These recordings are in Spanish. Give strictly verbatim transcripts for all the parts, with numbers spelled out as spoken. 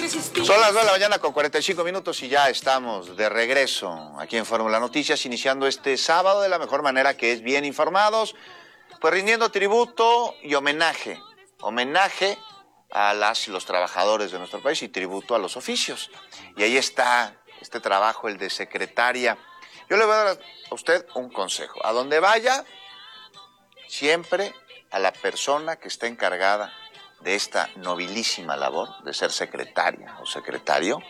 Son las nueve de la mañana con cuarenta y cinco minutos y ya estamos de regreso aquí en Fórmula Noticias, iniciando este sábado de la mejor manera, que es bien informados, pues rindiendo tributo y homenaje, homenaje a las y los trabajadores de nuestro país y tributo a los oficios. Y ahí está este trabajo, el de secretaria. Yo le voy a dar a usted un consejo. A donde vaya, siempre a la persona que está encargada de esta nobilísima labor de ser secretaria o secretario,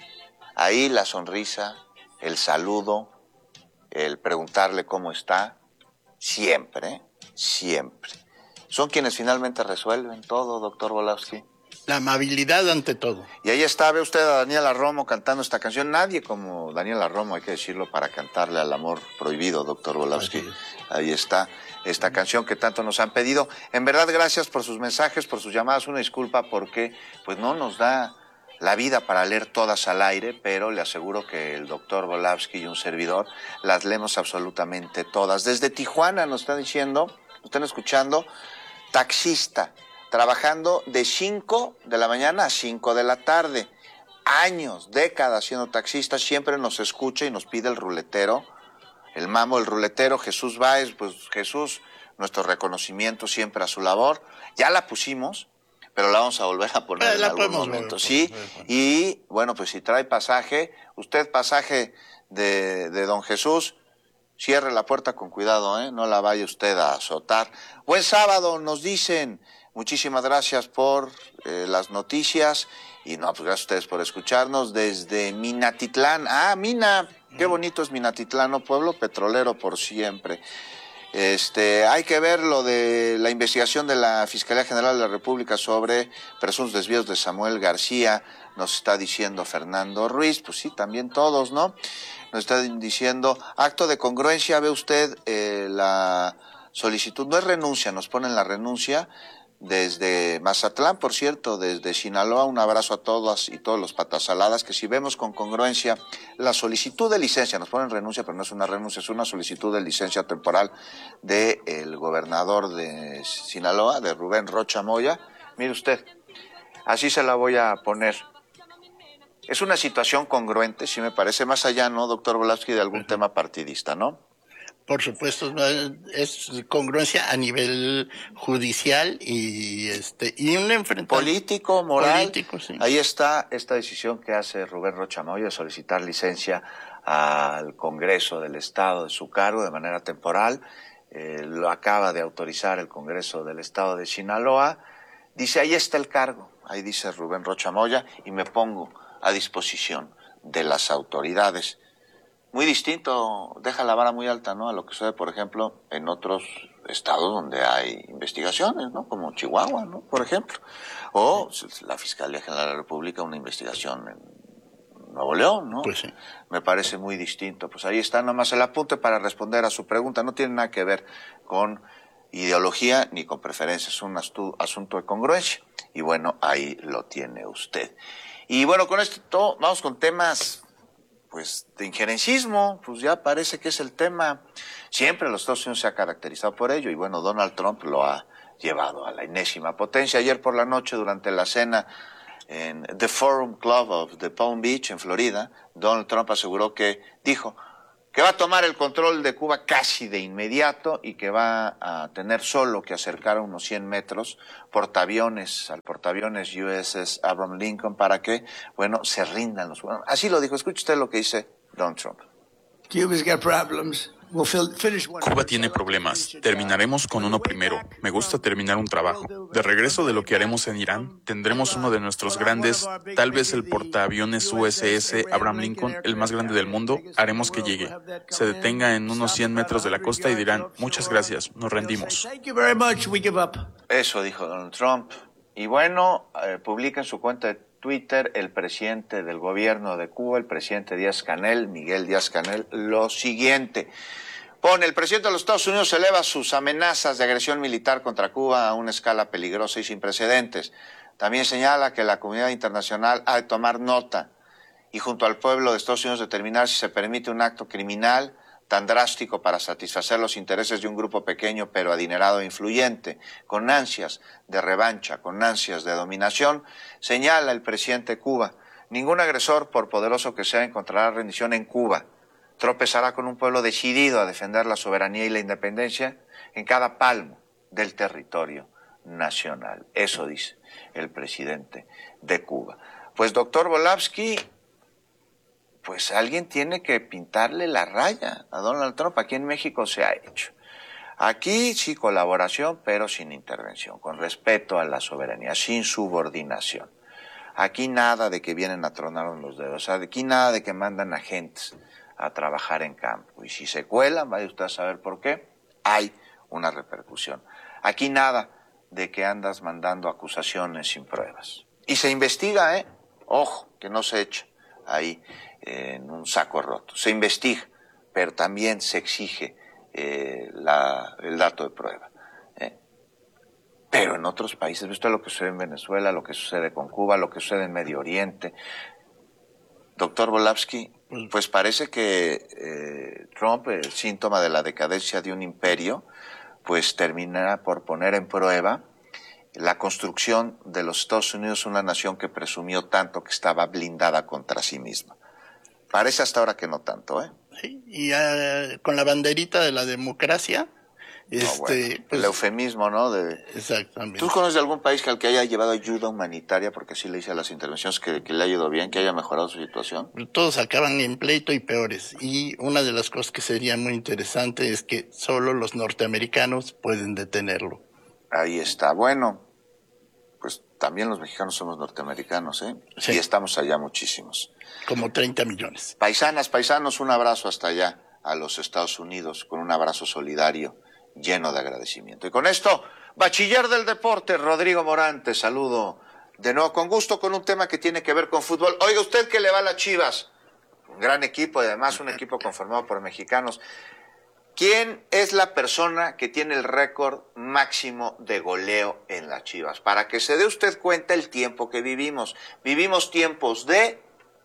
ahí la sonrisa, el saludo, el preguntarle cómo está, siempre, siempre. Son quienes finalmente resuelven todo, doctor Volowski. La amabilidad ante todo. Y ahí está, ve usted a Daniela Romo cantando esta canción. Nadie como Daniela Romo, hay que decirlo, para cantarle al amor prohibido, doctor Volowski. Ahí está esta canción que tanto nos han pedido. En verdad, gracias por sus mensajes, por sus llamadas. Una disculpa porque pues no nos da la vida para leer todas al aire, pero le aseguro que el doctor Volowski y un servidor las leemos absolutamente todas. Desde Tijuana nos está diciendo, nos están escuchando, taxista, trabajando de cinco de la mañana a cinco de la tarde. Años, décadas siendo taxista, siempre nos escucha y nos pide el ruletero. El mamo, el ruletero, Jesús Báez, pues Jesús, nuestro reconocimiento siempre a su labor. Ya la pusimos, pero la vamos a volver a poner eh, en algún momento, ¿sí? Y bueno, pues si trae pasaje, usted pasaje de, de don Jesús, cierre la puerta con cuidado, ¿eh? No la vaya usted a azotar. Buen sábado, nos dicen. Muchísimas gracias por eh, las noticias y no, pues gracias a ustedes por escucharnos desde Minatitlán. Ah, Mina, qué bonito es Minatitlán, ¿no? Pueblo petrolero por siempre. Este, hay que ver lo de la investigación de la Fiscalía General de la República sobre presuntos desvíos de Samuel García, nos está diciendo Fernando Ruiz, pues sí, también todos, ¿no? Nos está diciendo, acto de congruencia, ve usted eh, la solicitud, no es renuncia, nos ponen la renuncia, desde Mazatlán, por cierto, desde Sinaloa, un abrazo a todas y todos los patasaladas, que si vemos con congruencia la solicitud de licencia, nos ponen renuncia, pero no es una renuncia, es una solicitud de licencia temporal del gobernador de Sinaloa, de Rubén Rocha Moya. Mire usted, así se la voy a poner. Es una situación congruente, si me parece, más allá, ¿no, doctor Volowski, de algún uh-huh. tema partidista, ¿no? Por supuesto, es congruencia a nivel judicial y este y un enfrentamiento político, moral. Político, sí. Ahí está esta decisión que hace Rubén Rocha Moya de solicitar licencia al Congreso del Estado de su cargo de manera temporal. Eh, lo acaba de autorizar el Congreso del Estado de Sinaloa. Dice, ahí está el cargo, ahí dice Rubén Rocha Moya, y me pongo a disposición de las autoridades. Muy distinto, deja la vara muy alta, ¿no? A lo que sucede, por ejemplo, en otros estados donde hay investigaciones, ¿no? Como Chihuahua, ¿no? Por ejemplo. O la Fiscalía General de la República, una investigación en Nuevo León, ¿no? Pues sí. Me parece muy distinto. Pues ahí está nomás el apunte para responder a su pregunta. No tiene nada que ver con ideología ni con preferencias, es un asunto de congruencia. Y bueno, ahí lo tiene usted. Y bueno, con esto vamos con temas pues de injerencismo, pues ya parece que es el tema. Siempre los Estados Unidos se ha caracterizado por ello y bueno, Donald Trump lo ha llevado a la enésima potencia. Ayer por la noche, durante la cena en The Forum Club of the Palm Beach, en Florida, Donald Trump aseguró que, dijo, que va a tomar el control de Cuba casi de inmediato y que va a tener solo que acercar a unos cien metros portaaviones, al portaaviones U S S Abraham Lincoln para que, bueno, se rindan los cubanos. Así lo dijo. Escuche usted lo que dice Donald Trump. Cuba's got problems. Cuba tiene problemas. Terminaremos con uno primero. Me gusta terminar un trabajo. De regreso de lo que haremos en Irán, tendremos uno de nuestros grandes, tal vez el portaaviones U S S Abraham Lincoln, el más grande del mundo, haremos que llegue. Se detenga en unos cien metros de la costa y dirán, muchas gracias, nos rendimos. Eso dijo Donald Trump. Y bueno, eh, publica en su cuenta de Twitter el presidente del gobierno de Cuba, el presidente Díaz-Canel, Miguel Díaz-Canel, lo siguiente. Pone, el presidente de los Estados Unidos eleva sus amenazas de agresión militar contra Cuba a una escala peligrosa y sin precedentes. También señala que la comunidad internacional ha de tomar nota y junto al pueblo de Estados Unidos determinar si se permite un acto criminal tan drástico para satisfacer los intereses de un grupo pequeño pero adinerado e influyente, con ansias de revancha, con ansias de dominación, señala el presidente de Cuba, ningún agresor, por poderoso que sea, encontrará rendición en Cuba. Tropezará con un pueblo decidido a defender la soberanía y la independencia en cada palmo del territorio nacional. Eso dice el presidente de Cuba. Pues, doctor Volavsky, pues alguien tiene que pintarle la raya a Donald Trump. Aquí en México se ha hecho. Aquí sí colaboración, pero sin intervención, con respeto a la soberanía, sin subordinación. Aquí nada de que vienen a tronarnos los dedos, aquí nada de que mandan agentes a trabajar en campo. Y si se cuelan, vaya usted a saber por qué, hay una repercusión. Aquí nada de que andas mandando acusaciones sin pruebas. Y se investiga, ¿eh? Ojo, que no se echa ahí eh, en un saco roto. Se investiga, pero también se exige eh, la, el dato de prueba. ¿eh? Pero en otros países, ¿viste lo que sucede en Venezuela, lo que sucede con Cuba, lo que sucede en Medio Oriente? Doctor Volavsky, pues parece que eh, Trump, el síntoma de la decadencia de un imperio, pues terminará por poner en prueba la construcción de los Estados Unidos, una nación que presumió tanto que estaba blindada contra sí misma. Parece hasta ahora que no tanto, ¿eh? Sí, y uh, con la banderita de la democracia, este, no, bueno, pues, el eufemismo, ¿no? De, exactamente. ¿Tú conoces de algún país que al que haya llevado ayuda humanitaria, porque sí le hice a las intervenciones, que, que le ha ido bien, que haya mejorado su situación? Todos acaban en pleito y peores. Y una de las cosas que sería muy interesante es que solo los norteamericanos pueden detenerlo. Ahí está. Bueno, pues también los mexicanos somos norteamericanos, ¿eh? Sí. Y estamos allá muchísimos. Como treinta millones. Paisanas, paisanos, un abrazo hasta allá a los Estados Unidos, con un abrazo solidario, lleno de agradecimiento. Y con esto, bachiller del deporte, Rodrigo Morán, te saludo de nuevo con gusto con un tema que tiene que ver con fútbol. Oiga, usted que le va a las Chivas, un gran equipo y además un equipo conformado por mexicanos. ¿Quién es la persona que tiene el récord máximo de goleo en las Chivas? Para que se dé usted cuenta el tiempo que vivimos. Vivimos tiempos de...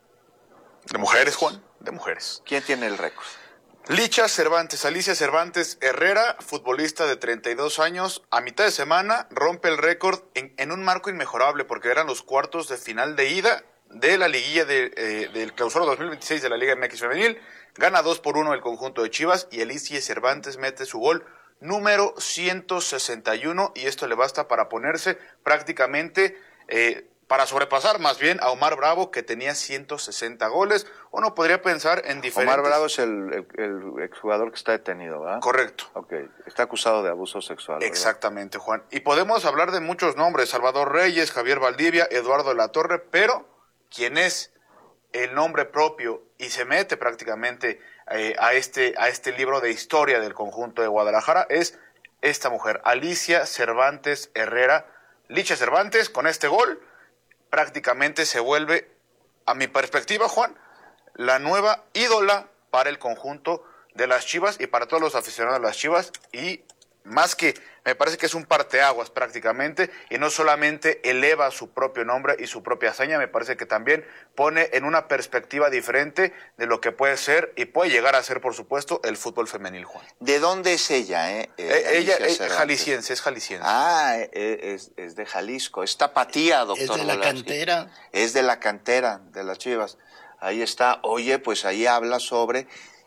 De mujeres, Juan, de mujeres. ¿Quién tiene el récord? Licha Cervantes, Alicia Cervantes Herrera, futbolista de treinta y dos años, a mitad de semana rompe el récord en, en un marco inmejorable, porque eran los cuartos de final de ida de la liguilla de, eh, del clausura dos mil veintiséis de la Liga M X Femenil. Gana dos por uno el conjunto de Chivas y Alicia Cervantes mete su gol número ciento sesenta y uno y esto le basta para ponerse prácticamente, eh, para sobrepasar más bien a Omar Bravo, que tenía ciento sesenta goles. Uno podría pensar en diferentes... Omar Bravo es el, el, el exjugador que está detenido, ¿verdad? Correcto. Ok, está acusado de abuso sexual, ¿verdad? Exactamente, Juan. Y podemos hablar de muchos nombres, Salvador Reyes, Javier Valdivia, Eduardo de la Torre, pero ¿quién es el nombre propio y se mete prácticamente eh, a este a este libro de historia del conjunto de Guadalajara? Es esta mujer, Alicia Cervantes Herrera. Licha Cervantes, con este gol, prácticamente se vuelve, a mi perspectiva, Juan, la nueva ídola para el conjunto de las Chivas y para todos los aficionados de las Chivas, y más que, me parece que es un parteaguas prácticamente, y no solamente eleva su propio nombre y su propia hazaña, me parece que también pone en una perspectiva diferente de lo que puede ser y puede llegar a ser, por supuesto, el fútbol femenil, Juan. ¿De dónde es ella, eh? eh, eh ella es Cervantes. jalisciense, es jalisciense. Ah, es, es de Jalisco, es tapatía, doctor. Es de la Volavsky. cantera. Es de la cantera de las Chivas. Ahí está. Oye, pues ahí habla sobre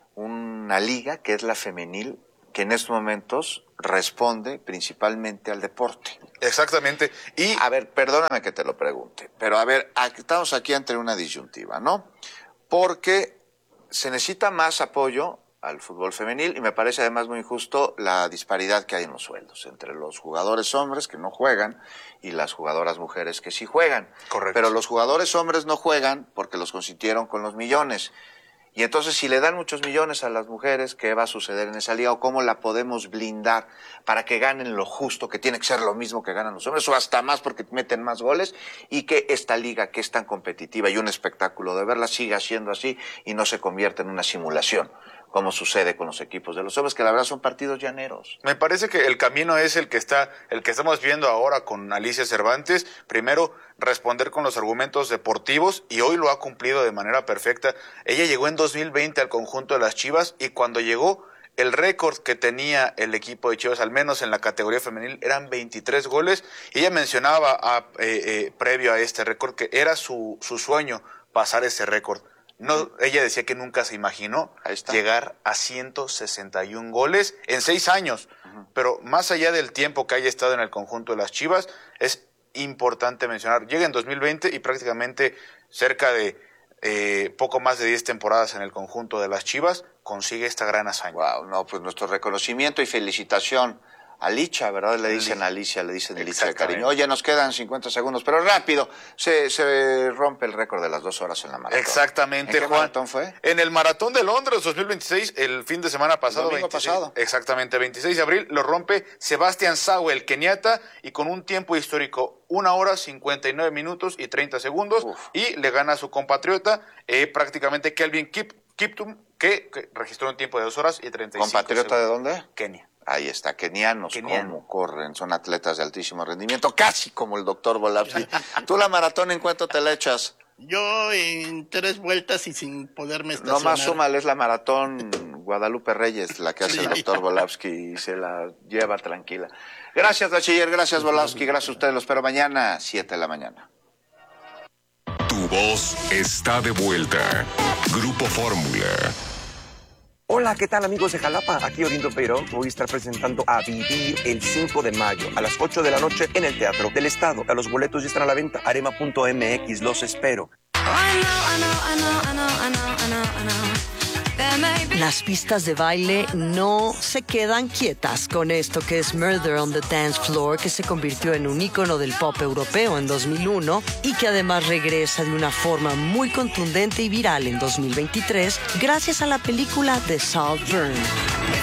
una liga que es la femenil, que en estos momentos responde principalmente al deporte. Exactamente. Y a ver, perdóname que te lo pregunte, pero a ver, estamos aquí ante una disyuntiva, ¿no? Porque se necesita más apoyo al fútbol femenil y me parece además muy injusto la disparidad que hay en los sueldos entre los jugadores hombres que no juegan y las jugadoras mujeres que sí juegan. Correcto. Pero los jugadores hombres no juegan porque los consintieron con los millones. Y entonces, si le dan muchos millones a las mujeres, ¿qué va a suceder en esa liga? ¿O cómo la podemos blindar para que ganen lo justo, que tiene que ser lo mismo que ganan los hombres, o hasta más porque meten más goles, y que esta liga, que es tan competitiva y un espectáculo de verla, siga siendo así y no se convierta en una simulación, como sucede con los equipos de los hombres, que la verdad son partidos llaneros? me parece que el camino es el que está, el que estamos viendo ahora con Alicia Cervantes. Primero, responder con los argumentos deportivos y hoy lo ha cumplido de manera perfecta. Ella llegó en dos mil veinte al conjunto de las Chivas y cuando llegó el récord que tenía el equipo de Chivas, al menos en la categoría femenil, eran veintitrés goles. Y ella mencionaba a, eh, eh, previo a este récord que era su, su sueño pasar ese récord. No, ella decía que nunca se imaginó llegar a ciento sesenta y un goles en seis años. Uh-huh. Pero más allá del tiempo que haya estado en el conjunto de las Chivas, es importante mencionar, llega en dos mil veinte y prácticamente cerca de eh, poco más de diez temporadas en el conjunto de las Chivas, consigue esta gran hazaña. Wow, no, pues nuestro reconocimiento y felicitación a Licha, ¿verdad? Le dicen Alicia, le dicen Licha de cariño. Oye, nos quedan cincuenta segundos, pero rápido, se, se rompe el récord de las dos horas en la maratón. Exactamente, ¿En qué Juan. maratón fue? En el Maratón de Londres dos mil veintiséis, el fin de semana pasado. El domingo veintiséis, pasado. Exactamente, veintiséis de abril, lo rompe Sebastián Sawe, el keniata, y con un tiempo histórico, una hora, cincuenta y nueve minutos y treinta segundos, Uf. y le gana a su compatriota, eh, prácticamente Kelvin Kip, Kiptum, que, que registró un tiempo de dos horas y treinta y cinco ¿Compatriota segundos. de dónde? Kenia. Ahí está, kenianos, Keniano. cómo corren, son atletas de altísimo rendimiento, casi como el doctor Volapsky. ¿Tú la maratón en cuánto te la echas? Yo en tres vueltas y sin poderme estacionar. No más súmale, es la maratón Guadalupe Reyes la que hace sí. el doctor Volapsky y se la lleva tranquila. Gracias, bachiller, gracias, Volapsky, gracias a ustedes, los espero mañana, siete de la mañana. Tu voz está de vuelta. Grupo Fórmula. Hola, ¿qué tal amigos de Jalapa? Aquí Orindo Peirón. Voy a estar presentando A Vivir el cinco de mayo a las ocho de la noche en el Teatro del Estado. A los boletos ya están a la venta. Arema punto m x, los espero. Las pistas de baile no se quedan quietas con esto que es Murder on the Dance Floor, que se convirtió en un ícono del pop europeo en dos mil uno y que además regresa de una forma muy contundente y viral en dos mil veintitrés gracias a la película The Saltburn.